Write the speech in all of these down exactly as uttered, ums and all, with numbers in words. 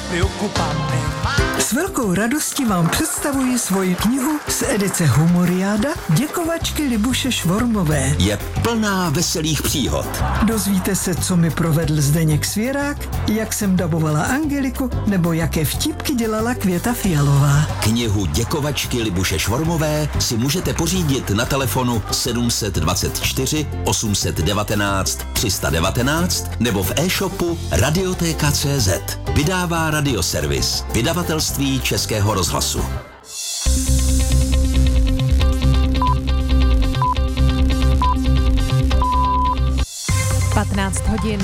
S velkou radostí vám představuji svoji knihu z edice Humoriáda Děkovačky Libuše Švormové. Je plná veselých příhod. Dozvíte se, co mi provedl Zdeněk Svěrák, jak jsem dabovala Angeliku, nebo jaké vtipky dělala Květa Fialová. Knihu Děkovačky Libuše Švormové si můžete pořídit na telefonu sedm dvacet čtyři osm devatenáct tři sta devatenáct nebo v e-shopu Radiotéka tečka cé zet. Vydává Radioservis, vydavatelství Českého rozhlasu. patnáct hodin.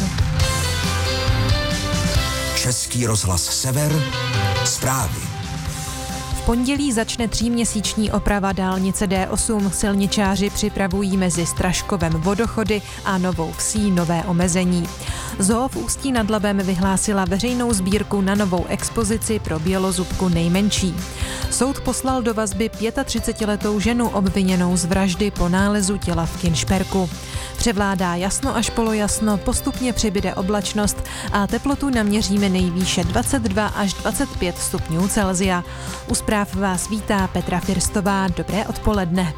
Český rozhlas Sever, zprávy. V pondělí začne tříměsíční oprava dálnice D osm. Silničáři připravují mezi Straškovem Vodochody a Novou Vsí nové omezení. Zoo v Ústí nad Labem vyhlásila veřejnou sbírku na novou expozici pro bělozubku nejmenší. Soud poslal do vazby třicetiletou ženu obviněnou z vraždy po nálezu těla v Kinšperku. Převládá jasno až polojasno, postupně přibyde oblačnost a teplotu naměříme nejvýše dvacet dva až dvacet pět stupňů Celsia. U zpráv vás vítá Petra Firstová. Dobré odpoledne.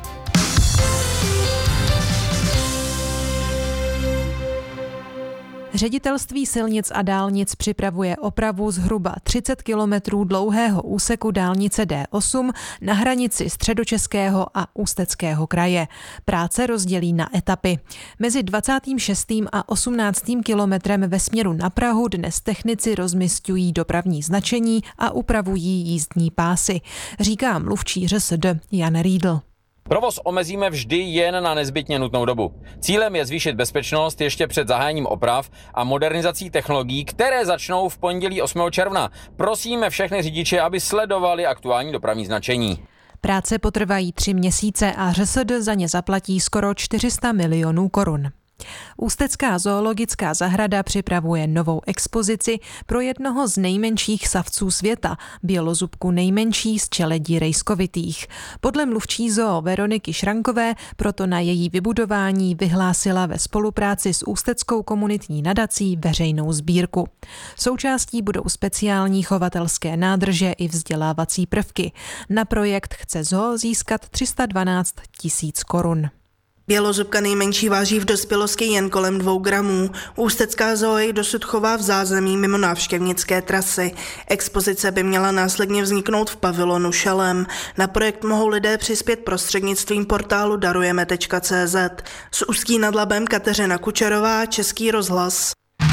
Ředitelství silnic a dálnic připravuje opravu zhruba třicet kilometrů dlouhého úseku dálnice D osm na hranici Středočeského a Ústeckého kraje. Práce rozdělí na etapy. Mezi dvacátým šestým a osmnáctým kilometrem ve směru na Prahu dnes technici rozmisťují dopravní značení a upravují jízdní pásy, říká mluvčí ŘSD Jan Riedl. Provoz omezíme vždy jen na nezbytně nutnou dobu. Cílem je zvýšit bezpečnost ještě před zahájením oprav a modernizací technologií, které začnou v pondělí osmého června. Prosíme všechny řidiče, aby sledovali aktuální dopravní značení. Práce potrvají tři měsíce a ŘSD za ně zaplatí skoro čtyři sta milionů korun. Ústecká zoologická zahrada připravuje novou expozici pro jednoho z nejmenších savců světa, bělozubku nejmenší z čeledí rejskovitých. Podle mluvčí zoo Veroniky Šrankové proto na její vybudování vyhlásila ve spolupráci s Ústeckou komunitní nadací veřejnou sbírku. Součástí budou speciální chovatelské nádrže i vzdělávací prvky. Na projekt chce zoo získat tři sta dvanáct tisíc korun. Bělozubka nejmenší váží v dospělosti jen kolem dvou gramů. Ústecká zoo jej dosud chová v zázemí mimo návštěvnické trasy. Expozice by měla následně vzniknout v pavilonu Šelem. Na projekt mohou lidé přispět prostřednictvím portálu darujeme tečka cé zet. Z Ústí nad Labem Kateřina Kučerová, Český rozhlas.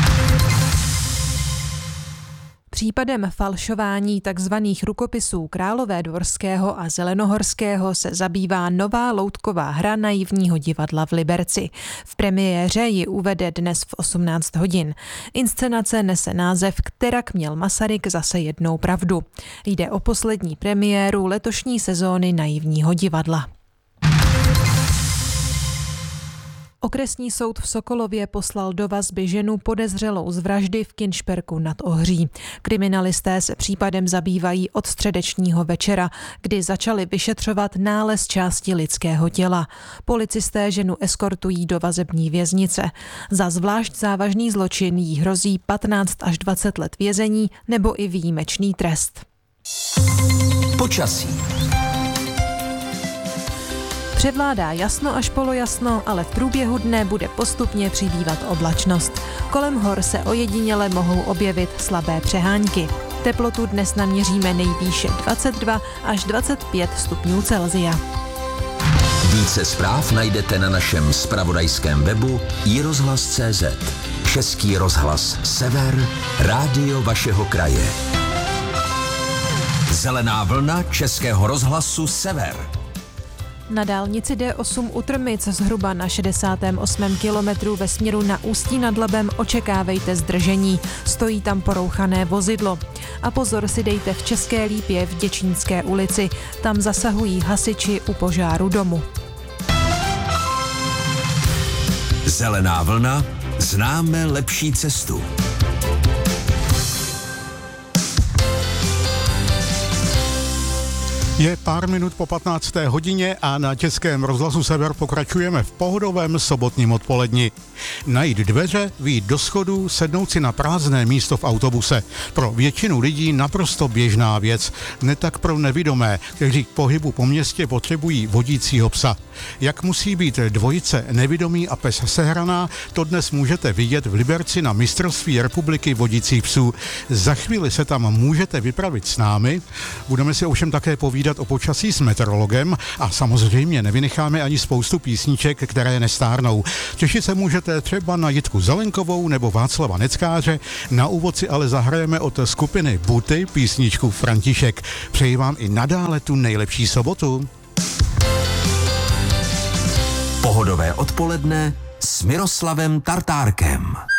Případem falšování tzv. Rukopisů Královédvorského a Zelenohorského se zabývá nová loutková hra Naivního divadla v Liberci. V premiéře ji uvede dnes v osmnáct hodin. Inscenace nese název Kterak měl Masaryk zase jednou pravdu. Jde o poslední premiéru letošní sezóny Naivního divadla. Okresní soud v Sokolově poslal do vazby ženu podezřelou z vraždy v Kinšperku nad Ohří. Kriminalisté se případem zabývají od středečního večera, kdy začali vyšetřovat nález části lidského těla. Policisté ženu eskortují do vazební věznice. Za zvlášť závažný zločin jí hrozí patnáct až dvacet let vězení nebo i výjimečný trest. Počasí. Převládá jasno až polojasno, ale v průběhu dne bude postupně přibývat oblačnost. Kolem hor se ojediněle mohou objevit slabé přehánky. Teplotu dnes naměříme nejvýše dvacet dva až dvacet pět stupňů Celsia. Více zpráv najdete na našem zpravodajském webu i rozhlas tečka cé zet. Český rozhlas Sever, rádio vašeho kraje. Zelená vlna Českého rozhlasu Sever. Na dálnici D osm u Trmic zhruba na šedesátém osmém kilometru ve směru na Ústí nad Labem očekávejte zdržení. Stojí tam porouchané vozidlo. A pozor si dejte v České Lípě v Děčínské ulici. Tam zasahují hasiči u požáru domu. Zelená vlna, známe lepší cestu. Je pár minut po patnácté hodině a na Českém rozhlasu Sever pokračujeme v pohodovém sobotním odpoledni. Najít dveře, vyjít do schodů, sednout si na prázdné místo v autobuse. Pro většinu lidí naprosto běžná věc. Ne tak pro nevidomé, kteří k pohybu po městě potřebují vodícího psa. Jak musí být dvojice nevidomý a pes sehraná, to dnes můžete vidět v Liberci na mistrovství republiky vodících psů. Za chvíli se tam můžete vypravit s námi. Budeme si ovšem také povídat o počasí s meteorologem a samozřejmě nevynecháme ani spoustu písniček, které nestárnou. Těšit se můžete třeba na Jitku Zelenkovou nebo Václava Neckáře. Na úvod si ale zahrajeme od skupiny Buty písničku František. Přeji vám i nadále tu nejlepší sobotu. Pohodové odpoledne s Miroslavem Tartárkem.